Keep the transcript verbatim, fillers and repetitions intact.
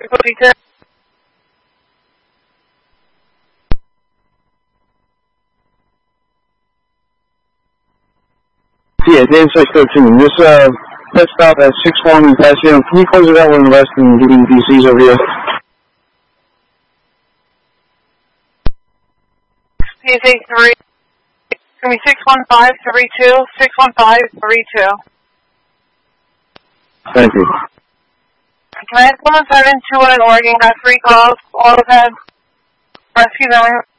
Yeah, Dave six thirteen. This uh, pit stop at six one and Paseo. Can you close it out when the rest and getting D Cs over here? P S A three. It's going to be six one five three two, six one five three two. Thank you. Can I have one seven two one in Oregon? Got three calls. All of them. Rescue them.